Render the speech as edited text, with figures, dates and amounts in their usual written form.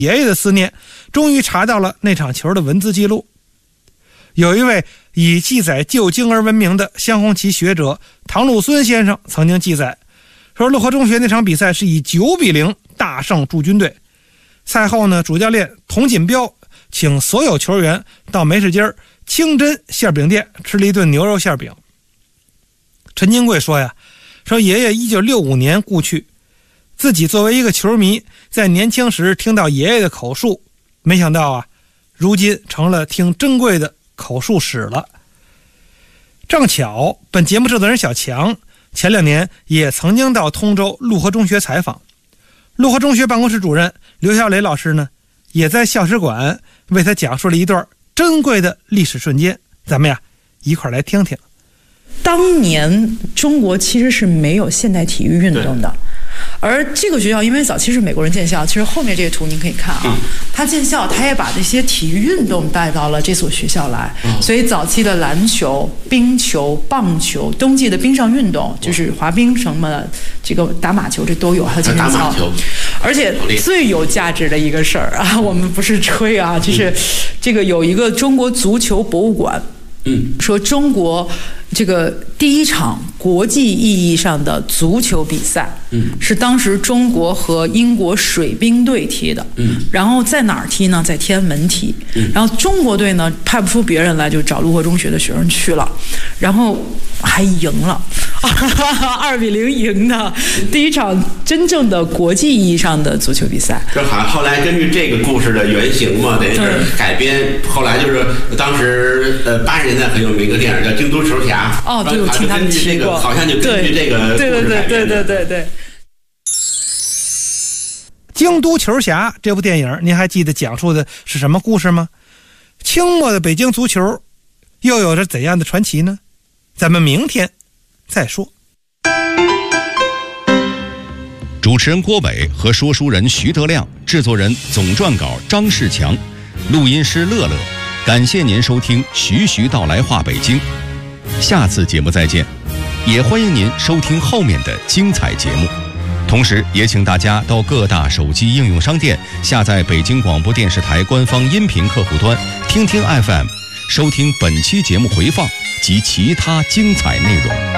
爷爷的思念，终于查到了那场球的文字记录。有一位以记载旧经而闻名的镶红旗学者唐禄孙先生曾经记载说，潞河中学那场比赛是以9-0大胜驻军队。赛后呢，主教练童锦标请所有球员到梅市街清真馅饼店吃了一顿牛肉馅饼。陈金贵说呀，说爷爷1965年故去，自己作为一个球迷，在年轻时听到爷爷的口述，没想到啊，如今成了听珍贵的口述史了。正巧本节目制作人小强前2年也曾经到通州潞河中学采访，潞河中学办公室主任刘小磊老师呢，也在校史馆为他讲述了一段珍贵的历史瞬间，咱们呀一块来听听。 当年中国其实是没有现代体育运动的，而这个学校因为早期是美国人建校，其实后面这个图您可以看啊，他建校他也把这些体育运动带到了这所学校来，所以早期的篮球、冰球、棒球，冬季的冰上运动就是滑冰什么的，这个打马球这都有，还有健身操。而且最有价值的一个事儿啊，我们不是吹啊，就是这个有一个中国足球博物馆，说中国这个第一场国际意义上的足球比赛，是当时中国和英国水兵队踢的，然后在哪儿踢呢？在天安门踢，然后中国队呢派不出别人来，就找潞河中学的学生去了，然后还赢了，2-0赢的第一场真正的国际意义上的足球比赛。 这好像后来根据这个故事的原型嘛，等于是改编，后来就是当时80年代很有名的电影叫《京都球侠》。 哦，对，我听他们提过， 好像就根据这个故事改编的。 对。 京都球侠这部电影，您还记得讲述的是什么故事吗？清末的北京足球又有着怎样的传奇呢？咱们明天再说。 主持人郭伟和说书人徐德亮，制作人总撰稿张世强，录音师乐乐。感谢您收听徐徐道来话北京，下次节目再见，也欢迎您收听后面的精彩节目。同时也请大家到各大手机应用商店下载北京广播电视台官方音频客户端听听 FM， 收听本期节目回放及其他精彩内容。